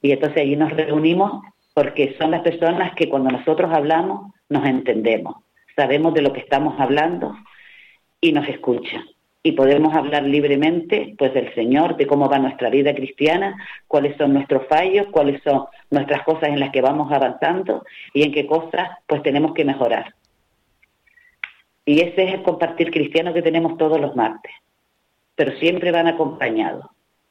Y entonces allí nos reunimos porque son las personas que cuando nosotros hablamos nos entendemos, sabemos de lo que estamos hablando y nos escuchan. Y podemos hablar libremente pues del Señor, de cómo va nuestra vida cristiana, cuáles son nuestros fallos, cuáles son nuestras cosas en las que vamos avanzando y en qué cosas pues tenemos que mejorar. Y ese es el compartir cristiano que tenemos todos los martes, pero siempre van acompañados.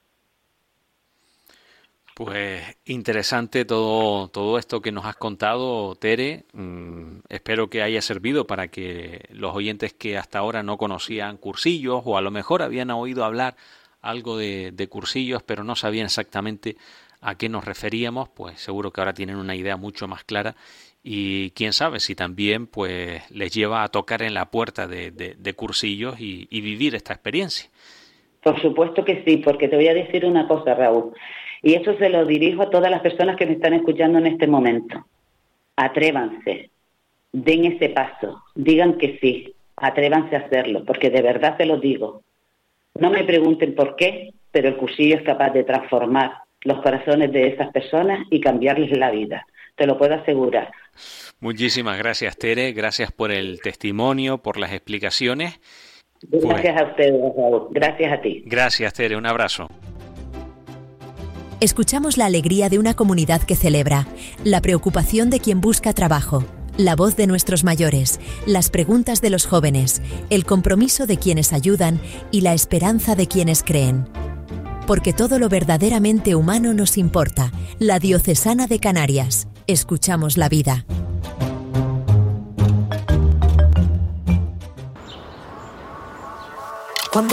Pues interesante todo esto que nos has contado, Tere. Espero que haya servido para que los oyentes que hasta ahora no conocían cursillos o a lo mejor habían oído hablar algo de cursillos pero no sabían exactamente a qué nos referíamos, pues seguro que ahora tienen una idea mucho más clara y quién sabe si también pues les lleva a tocar en la puerta de cursillos y vivir esta experiencia. Por supuesto que sí, porque te voy a decir una cosa, Raúl, y eso se lo dirijo a todas las personas que me están escuchando en este momento. Atrévanse, den ese paso, digan que sí, atrévanse a hacerlo, porque de verdad te lo digo. No me pregunten por qué, pero el cursillo es capaz de transformar los corazones de esas personas y cambiarles la vida, te lo puedo asegurar. Muchísimas gracias, Tere, gracias por el testimonio, por las explicaciones. Gracias a ustedes, Raúl. Gracias a ti. Gracias, Tere. Un abrazo. Escuchamos la alegría de una comunidad que celebra, la preocupación de quien busca trabajo, la voz de nuestros mayores, las preguntas de los jóvenes, el compromiso de quienes ayudan y la esperanza de quienes creen. Porque todo lo verdaderamente humano nos importa. La Diocesana de Canarias. Escuchamos la vida.